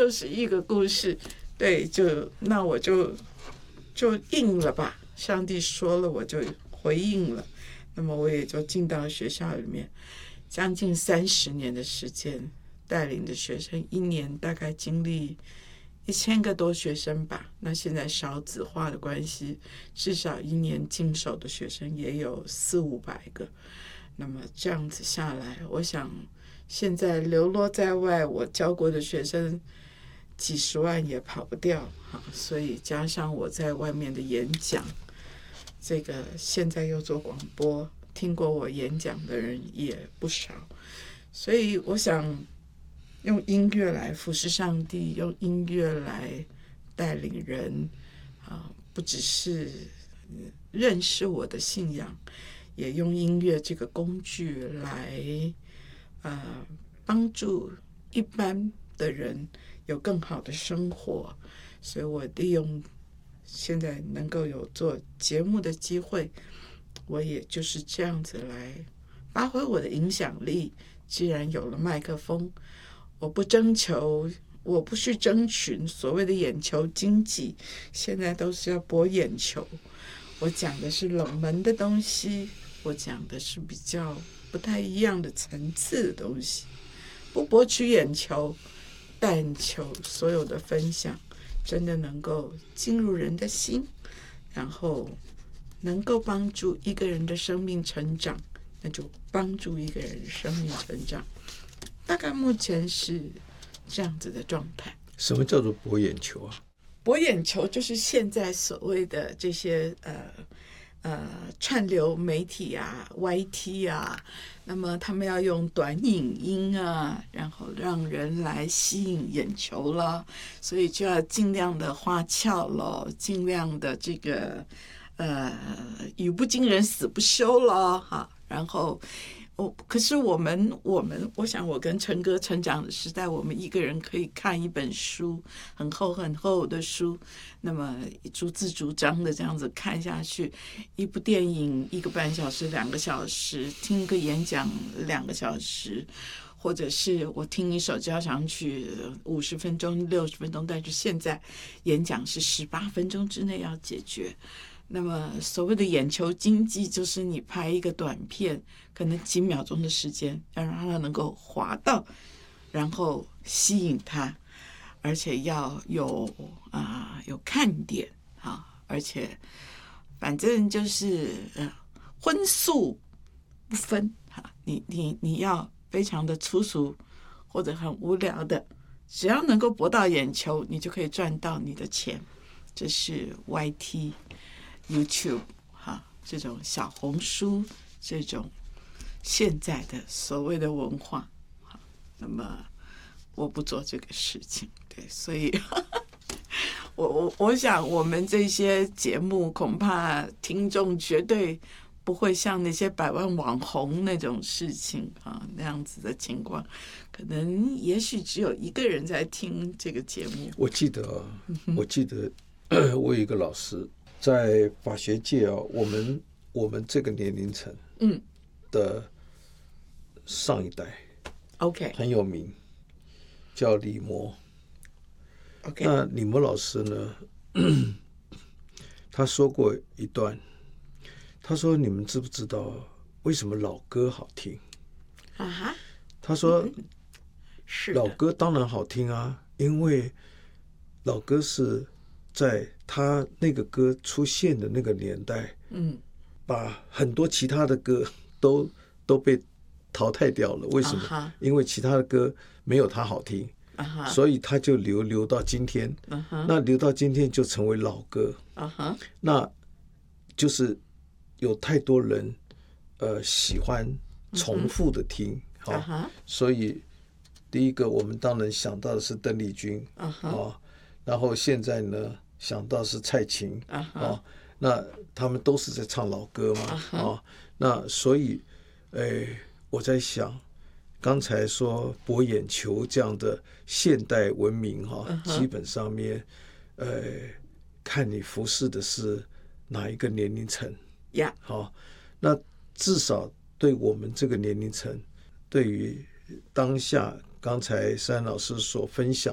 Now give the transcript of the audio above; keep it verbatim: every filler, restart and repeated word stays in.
就是一个故事。对，就那我就就应了吧，上帝说了，我就回应了。那么我也就进到学校里面，将近三十年的时间，带领的学生一年大概经历一千个多学生吧。那现在少子化的关系，至少一年经手的学生也有四五百个。那么这样子下来，我想现在流落在外，我教过的学生几十万也跑不掉哈。所以加上我在外面的演讲，这个现在又做广播，听过我演讲的人也不少。所以我想用音乐来服侍上帝，用音乐来带领人啊，不只是认识我的信仰，也用音乐这个工具来呃帮助一般的人有更好的生活。所以我利用现在能够有做节目的机会，我也就是这样子来发挥我的影响力。既然有了麦克风，我不征求，我不去争取所谓的眼球经济，现在都是要博眼球。我讲的是冷门的东西，我讲的是比较不太一样的层次的东西，不博取眼球，但求所有的分享真的能够进入人的心，然后能够帮助一个人的生命成长，那就帮助一个人的生命成长。大概目前是这样子的状态。 什么叫做博眼球啊？ 博眼球就是现在所谓的这些呃呃串流媒体啊 Y T 啊，那么他们要用短影音啊，然后让人来吸引眼球了，所以就要尽量的花俏了，尽量的这个呃语不惊人死不休了哈。然后我可是我们我们我想我跟陈哥成长的时代，我们一个人可以看一本书，很厚很厚的书，那么逐字逐章的这样子看下去，一部电影一个半小时两个小时，听一个演讲两个小时，或者是我听一首交响曲五十分钟六十分钟，但是现在演讲是十八分钟之内要解决。那么所谓的眼球经济，就是你拍一个短片，可能几秒钟的时间，要让它能够滑到，然后吸引它，而且要有啊、呃、有看点啊，而且反正就是呃荤素不分哈，你你你要非常的粗俗或者很无聊的，只要能够博到眼球，你就可以赚到你的钱。这是 Y T。YouTube 哈，这种小红书，这种现在的所谓的文化，那么我不做这个事情，对，所以我我我想我们这些节目恐怕听众绝对不会像那些百万网红那种事情啊那样子的情况，可能也许只有一个人在听这个节目。 我记得，我记得我有一个老师。在法学界啊，我们我们这个年龄层的上一代，嗯 ，OK， 很有名，叫李摩。 OK， 那李摩老师呢，他说过一段，他说：“你们知不知道为什么老歌好听？” 啊哈， 他说：“ 嗯、是老歌当然好听啊，因为老歌是。”在他那个歌出现的那个年代，嗯，把很多其他的歌都都被淘汰掉了。为什么？ uh-huh. 因为其他的歌没有他好听， uh-huh. 所以他就留留到今天。Uh-huh. 那留到今天就成为老歌。Uh-huh. 那就是有太多人呃喜欢重复的听，好、uh-huh. 哦，所以第一个我们当然想到的是邓丽君，啊、uh-huh. 哦，然后现在呢？想到是蔡琴、uh-huh. 哦，那他们都是在唱老歌嘛，啊、uh-huh. 哦，那所以，哎，我在想，刚才说博眼球这样的现代文明哈、哦 uh-huh. 基本上面，呃，看你服侍的是哪一个年龄层， 呀、 yeah. 好、哦，那至少对我们这个年龄层，对于当下刚才珊老师所分享。